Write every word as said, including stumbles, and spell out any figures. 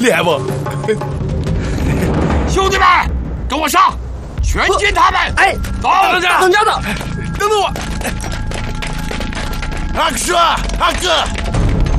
厉害不？ 兄弟们，跟我上，全歼他们！ 哎， 走， 等着， 等着呢， 等等我。 阿哥，阿哥。